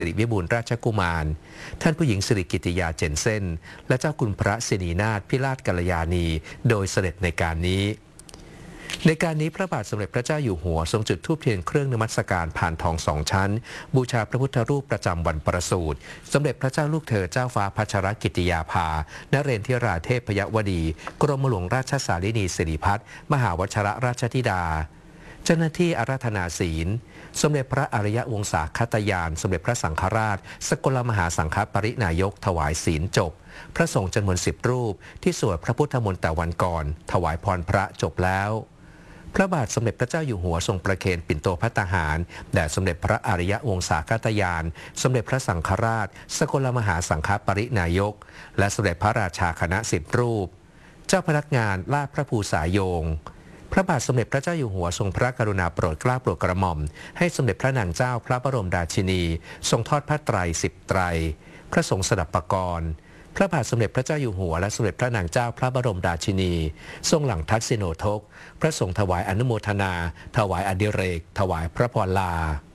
สิริวิบูลย์ราชกุมารท่านผู้หญิงสิริกิติยาเจนเซ่นและเจ้าคุณพระสินีนาถพิราชกัลยาณีโดยเสด็จในการนี้พระบาทสมเด็จพระเจ้าอยู่หัวทรงจุดธูปเทียนเครื่องนมัสการผ่านทอง2 ชั้นบูชาพระพุทธรูปประจำวันประสูติสมเด็จพระเจ้าลูกเธอเจ้าฟ้าพัชรกิติยาภานเรนทิราเทพยวดีกรมหลวงราชสารินีสิริพัฒน์มหาวชรราชธิดาเจ้าหน้าที่อาราธนาศีลสมเด็จพระอริยวงศาคตยานสมเด็จพระสังฆราชสกลมหาสังฆปรินายกถวายศีลจบพระสงฆ์จำนวน10 รูปที่สวดพระพุทธมนต์แต่วันก่อนถวายพรพระจบแล้วพระบาทสมเด็จพระเจ้าอยู่หัวทรงประเคนปิ่นโตภัตตาหารแด่สมเด็จพระอริยวงศาคตยานสมเด็จพระสังฆราชสกลมหาสังฆปรินายกและสมเด็จพระราชาคณะ10 รูปเจ้าพนักงานลาดพระภูษาโยงพระบาทสมเด็จพระเจ้าอยู่หัวทรงพระกรุณาโปรดเกล้าโปรดกระหม่อมให้สมเด็จพระนางเจ้าพระบรมราชินีทรงทอดผ้าไตร10 ไตรพระสงฆ์สดับปกรณ์พระบาทสมเด็จพระเจ้าอยู่หัวและสมเด็จพระนางเจ้าพระบรมราชินีทรงหลังทักษิโนทกพระสงฆ์ถวายอนุโมทนาถวายอดิเรกถวายพระพรลา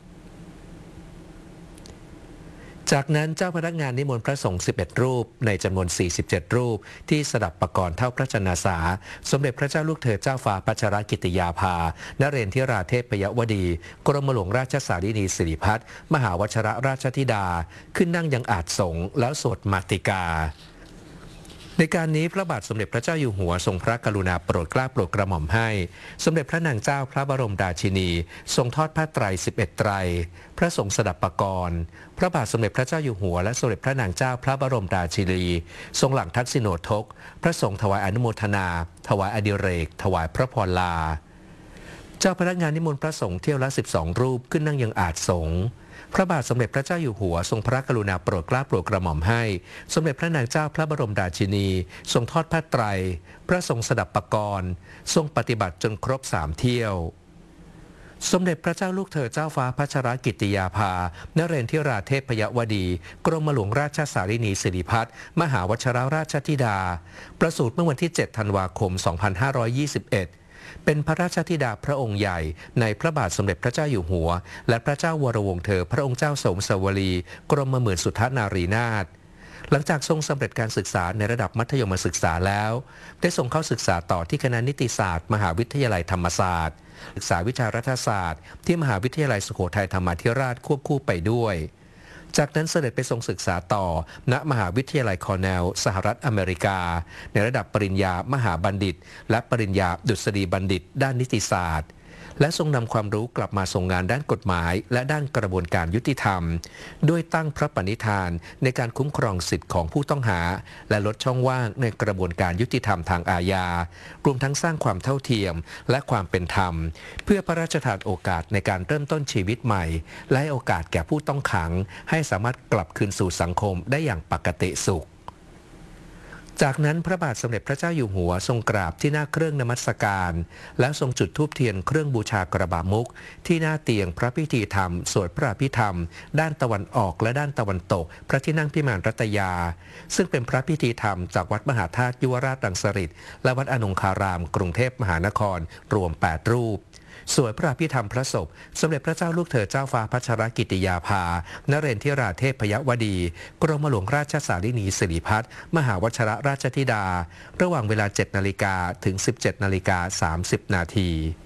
จากนั้นเจ้าพนักงานนิมนต์พระสงฆ์11 รูปในจำนวน47 รูปที่สดับประกรณ์เท่าพระชนสาสมเด็จพระเจ้าลูกเธอเจ้าฟ้าพัชรกิติยาภานเรนทิราเทพยวดีกรมหลวงราชสารินีสิริพัฒน์มหาวชรราชธิดาขึ้นนั่งยังอาจสงฆ์แล้วสวดมาติกาในการนี้พระบาทสมเด็จพระเจ้าอยู่หัวทรงพระกรุณาโปรดเกล้าโปรดกระหม่อมให้สมเด็จพระนางเจ้าพระบรมราชินีทรงทอดผ้าไตร11 ไตรพระสงฆ์สดับปกรณ์พระบาทสมเด็จพระเจ้าอยู่หัวและสมเด็จพระนางเจ้าพระบรมราชินีทรงหลังทักษิโนทกพระสงฆ์ถวายอนุโมทนาถวายอดิเรกถวายพระพรลาเจ้าพนักงานนิมนต์พระสงฆ์เที่ยวละ12 รูปขึ้นนั่งยังอาจสงฆ์พระบาทสมเด็จพระเจ้าอยู่หัวทรงพระกรุณาโปรดเกล้าโปรดกระหม่อมให้สมเด็จพระนางเจ้าพระบรมราชินีทรงทอดผ้าไตรพระสงฆ์สดับปกรณ์ทรงปฏิบัติจนครบ3 เที่ยวสมเด็จพระเจ้าลูกเธอเจ้าฟ้าพัชรกิติยาภานเรนทิราเทพยวดีกรมหลวงราชสารินีสิริพัฒน์มหาวชรราชธิดาประสูติเมื่อวันที่7 ธันวาคม 2521เป็นพระราชธิดาพระองค์ใหญ่ในพระบาทสมเด็จพระเจ้าอยู่หัวและพระเจ้าวรวงศ์เธอพระองค์เจ้าสมสวลีกรมหมื่นสุทธนารีนาถหลังจากทรงสำเร็จการศึกษาในระดับมัธยมศึกษาแล้วได้ส่งเข้าศึกษาต่อที่คณะนิติศาสตร์มหาวิทยาลัยธรรมศาสตร์ศึกษาวิชารัฐศาสตร์ที่มหาวิทยาลัยสุโขทัยธรรมาธิราชควบคู่ไปด้วยจากนั้นเสด็จไปทรงศึกษาต่อณมหาวิทยาลัยคอร์เนลสหรัฐอเมริกาในระดับปริญญามหาบัณฑิตและปริญญาดุษฎีบัณฑิตด้านนิติศาสตร์และทรงนำความรู้กลับมาทรงงานด้านกฎหมายและด้านกระบวนการยุติธรรมด้วยตั้งพระปณิธานในการคุ้มครองสิทธิของผู้ต้องหาและลดช่องว่างในกระบวนการยุติธรรมทางอาญารวมทั้งสร้างความเท่าเทียมและความเป็นธรรมเพื่อพระราชทานโอกาสในการเริ่มต้นชีวิตใหม่และให้โอกาสแก่ผู้ต้องขังให้สามารถกลับคืนสู่สังคมได้อย่างปกติสุขจากนั้นพระบาทสมเด็จพระเจ้าอยู่หัวทรงกราบที่หน้าเครื่องนมัสการและทรงจุดธูปเทียนเครื่องบูชากระบะมุกที่หน้าเตียงพระพิธีธรรมสวดพระอภิธรรมด้านตะวันออกและด้านตะวันตกพระที่นั่งพิมานรัตยาซึ่งเป็นพระพิธีธรรมจากวัดมหาธาตุยุวราชรังสฤษฎ์และวัดอนงคารามกรุงเทพมหานครรวม8 รูปสวดพระอภิธรรมพระศพสมเด็จพระเจ้าลูกเธอเจ้าฟ้าพัชรกิติยาภานเรนทิราเทพยวดีกรมหลวงราชสารินีสิริพัฒน์มหาวชรราชธิดาระหว่างเวลา 7 นาฬิกาถึง 17 นาฬิกา 30 นาที